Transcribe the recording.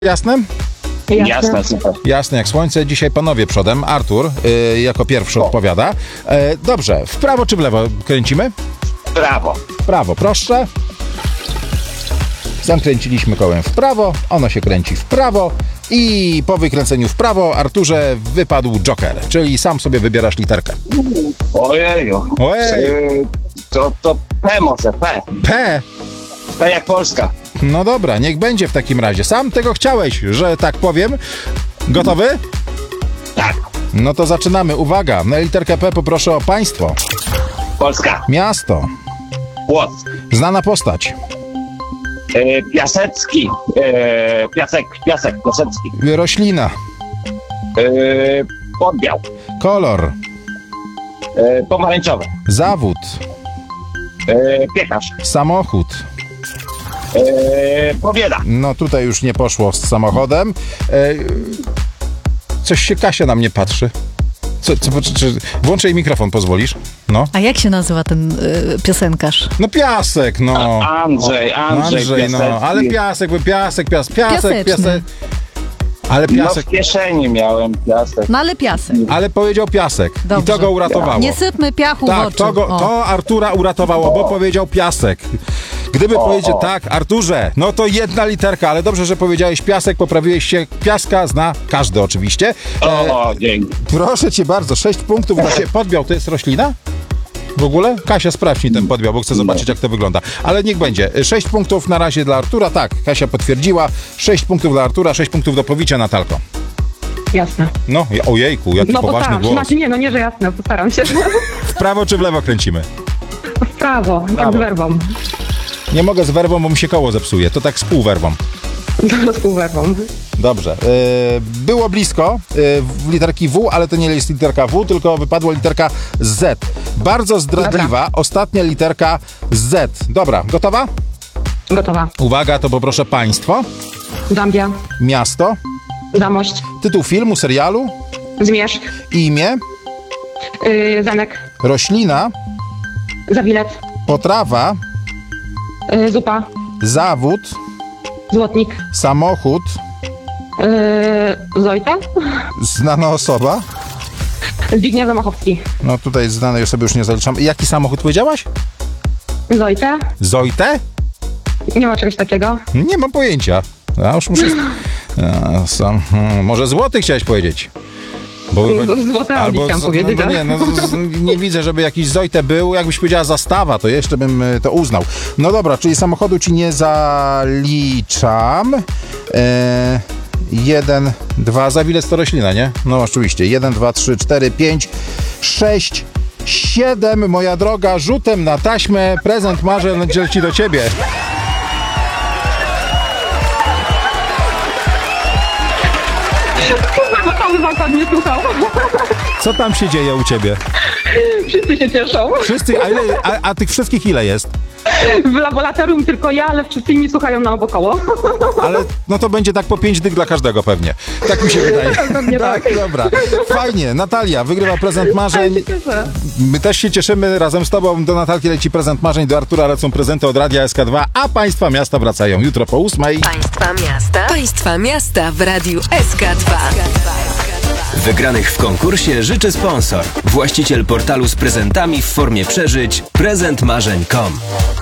Jasne? Jasne, super. Jasne jak słońce. Dzisiaj panowie przodem. Artur jako pierwszy odpowiada. Dobrze, w prawo czy w lewo kręcimy? Brawo. W prawo, proszę. Zakręciliśmy kołem w prawo, ono się kręci w prawo i po wykręceniu w prawo, Arturze, wypadł Joker, czyli sam sobie wybierasz literkę. Ojeju. Ojej. To P może, P. P. P jak Polska. No dobra, niech będzie w takim razie. Sam tego chciałeś, że tak powiem. Gotowy? Tak. No to zaczynamy. Uwaga, na literkę P poproszę o państwo. Polska. Miasto. Płock. Znana postać. Piasecki. Piasek. Piasecki. Roślina. Podbiał. Kolor. Pomarańczowy. Zawód. Piekarz. Samochód. Powiela. No tutaj już nie poszło z samochodem. Coś się Kasia na mnie patrzy. Włączę jej mikrofon, pozwolisz? No. A jak się nazywa ten piosenkarz? No Piasek, no. Andrzej, No, ale Piasek. Ale No Piasek. w kieszeni miałem piasek. No ale piasek. Ale powiedział Piasek. Dobrze. I to go uratowało. Nie sypmy piachu w Tak, oczy. to Artura uratowało, bo powiedział Piasek. Gdyby powiedział tak, Arturze, no to jedna literka, ale dobrze, że powiedziałeś Piasek, poprawiłeś się. Piaska zna każdy oczywiście. Dzięki. Proszę cię bardzo, 6 punktów. Właśnie podbiał, to jest roślina? W ogóle? Kasia, sprawdź mi ten podbiał, bo chcę zobaczyć, jak to wygląda. Ale niech będzie. 6 punktów na razie dla Artura. Tak, Kasia potwierdziła. 6 punktów dla Artura, 6 punktów do pobicia, Natalko. Jasne. No, ojejku, jaki No poważny postaram się. głos. Znaczy nie, że jasne, postaram się. W prawo czy w lewo kręcimy? W prawo, tak z werwą. Nie mogę z werwą, bo mi się koło zepsuje. To tak z półwerwą. Z półwerwą. Dobrze. Było blisko w literki W, ale to nie jest literka W, tylko wypadła literka Z. Bardzo zdradliwa, ostatnia literka Z. Dobra, gotowa? Gotowa. Uwaga, to poproszę państwo. Zambia. Miasto. Zamość. Tytuł filmu, serialu. Zmierzch. Imię. Zamek. Roślina. Zawilet. Potrawa. Zupa. Zawód. Złotnik. Samochód. Zojta. Znana osoba. Zbigniew Zamachowski. No tutaj znanej osoby już nie zaliczam. Jaki samochód powiedziałaś? Zojta. Zojtę? Nie ma czegoś takiego. Nie mam pojęcia. Ja już muszę... Może złoty chciałeś powiedzieć? Bo, Złote Audi chciałam powiedzieć. Nie widzę, żeby jakiś Zojtę był. Jakbyś powiedziała zastawa, to jeszcze bym to uznał. No dobra, czyli samochodu ci nie zaliczam. 1, 2, Zawilec to roślina, nie? No oczywiście. 1, 2, 3, 4, 5, 6, 7, moja droga, rzutem na taśmę. Prezent marzeń leci do ciebie. Bo cały zakład nie słuchał. Co tam się dzieje u ciebie? Wszyscy się cieszą. Wszyscy, a tych wszystkich ile jest? W laboratorium tylko ja, ale wszyscy inni słuchają na obokoło. Ale no to będzie tak po 5 dych dla każdego pewnie. Tak mi się wydaje. Pewnie tak. Dobra. Fajnie. Natalia wygrywa prezent marzeń. My też się cieszymy. Razem z tobą do Natalki leci prezent marzeń, do Artura lecą prezenty od Radia SK2, a Państwa Miasta wracają jutro po 8:00. Państwa miasta w Radiu SK2. Wygranych w konkursie życzy sponsor. Właściciel portalu z prezentami w formie przeżyć prezentmarzeń.com.